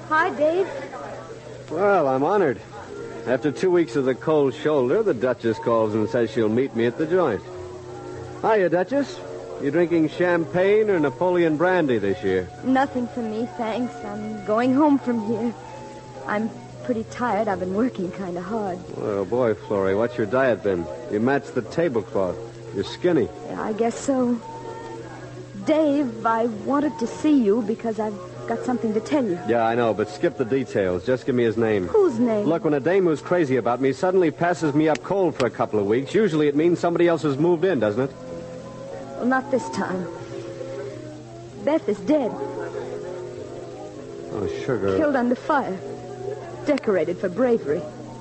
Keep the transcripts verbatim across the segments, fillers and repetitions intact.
Hi, Dave. Well, I'm honored. After two weeks of the cold shoulder, the Duchess calls and says she'll meet me at the joint. Hiya, Duchess. You drinking champagne or Napoleon brandy this year? Nothing for me, thanks. I'm going home from here. I'm pretty tired. I've been working kind of hard. Oh, boy, Florrie, what's your diet been? You matched the tablecloth. You're skinny. Yeah, I guess so. Dave, I wanted to see you because I've got something to tell you. Yeah, I know, but skip the details. Just give me his name. Whose name? Look, when a dame who's crazy about me suddenly passes me up cold for a couple of weeks, usually it means somebody else has moved in, doesn't it? Well, not this time. Beth is dead. Oh, sugar. Killed under fire. Decorated for bravery.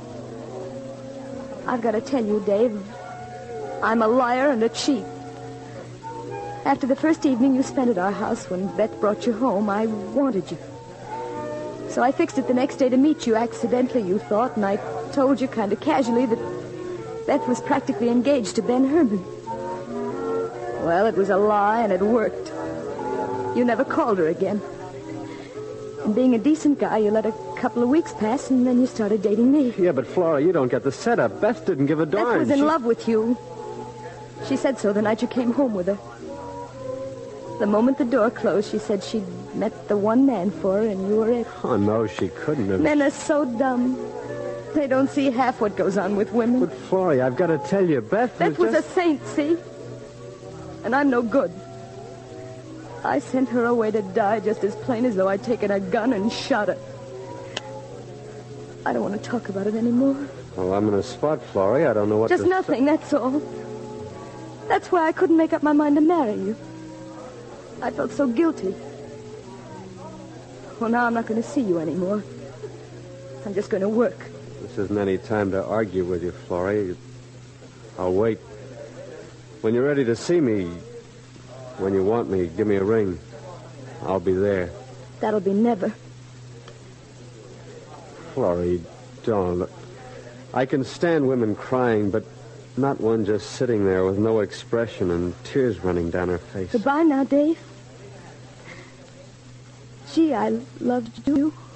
I've got to tell you, Dave, I'm a liar and a cheat. After the first evening you spent at our house when Beth brought you home, I wanted you. So I fixed it the next day to meet you accidentally, you thought, and I told you kind of casually that Beth was practically engaged to Ben Herman. Well, it was a lie, and it worked. You never called her again. And being a decent guy, you let a couple of weeks pass, and then you started dating me. Yeah, but Flora, you don't get the setup. Beth didn't give a darn. Beth was in she... love with you. She said so the night you came home with her. The moment the door closed, she said she'd met the one man for her, and you were it. Oh, no, she couldn't have. Men are so dumb. They don't see half what goes on with women. But, Florrie, I've got to tell you, Beth, Beth was, was just... a saint, see? And I'm no good. I sent her away to die just as plain as though I'd taken a gun and shot her. I don't want to talk about it anymore. Well, I'm in a spot, Florrie. I don't know what Just to... nothing, that's all. That's why I couldn't make up my mind to marry you. I felt so guilty. Well, now I'm not going to see you anymore. I'm just going to work. This isn't any time to argue with you, Florrie. I'll wait. When you're ready to see me, when you want me, give me a ring. I'll be there. That'll be never. Florrie, don't. Look, I can stand women crying, but not one just sitting there with no expression and tears running down her face. Goodbye now, Dave. Gee, I loved you.